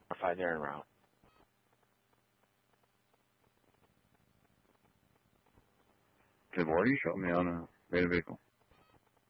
5, they're en route. Good morning. Show me on a radar vehicle.